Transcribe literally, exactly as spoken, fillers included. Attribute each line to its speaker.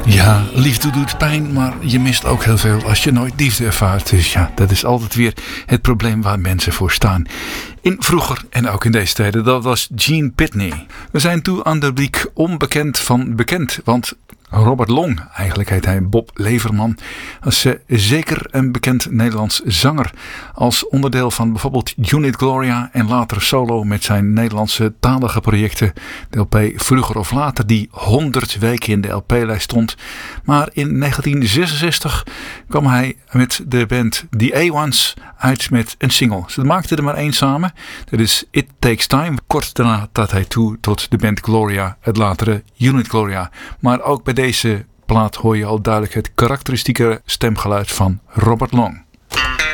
Speaker 1: Ja, liefde doet pijn, maar je mist ook heel veel als je nooit liefde ervaart. Dus ja, dat is altijd weer het probleem waar mensen voor staan. In vroeger en ook in deze tijden, dat was Gene Pitney. We zijn toe aan de rubriek onbekend van bekend, want Robert Long, eigenlijk heet hij Bob Leverman, is uh, zeker een bekend Nederlands zanger. Als onderdeel van bijvoorbeeld Unit Gloria en later solo met zijn Nederlandse talige projecten. De L P Vroeger of Later die honderd weken in de L P-lijst stond. Maar in negentien zesenzestig kwam hij met de band The A ones uit met een single. Ze maakten er maar één samen. Dat is It Takes Time. Kort daarna trad hij toe tot de band Gloria, het latere Unit Gloria. Maar ook bij deze plaat hoor je al duidelijk het karakteristieke stemgeluid van Robert Long.